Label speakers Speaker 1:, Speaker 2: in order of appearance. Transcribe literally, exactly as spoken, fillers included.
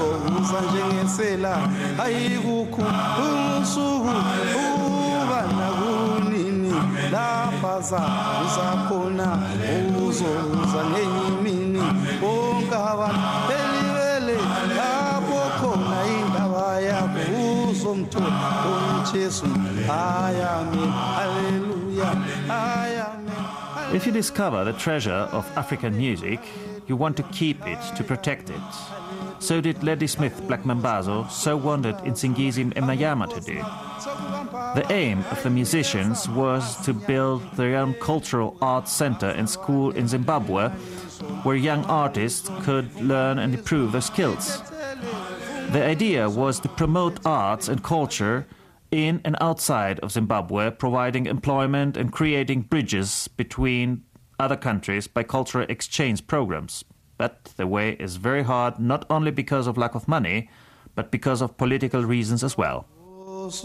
Speaker 1: uzoza njengesela ayikukho usuku uba nakunini laphaza uzakhona uzoza ngenyimini bonke abantu elibele lapho khona indaba yakho uzomthola umjesu ayame hallelujah ayame.
Speaker 2: If you discover the treasure of African music, you want to keep it, to protect it. So did Ladysmith Black Mambazo, so wanted Nsingizim Emnyama to do. The aim of the musicians was to build their own cultural arts center and school in Zimbabwe, where young artists could learn and improve their skills. The idea was to promote arts and culture in and outside of Zimbabwe, providing employment and creating bridges between other countries by cultural exchange programs. But the way is very hard, not only because of lack of money, but because of political reasons as well.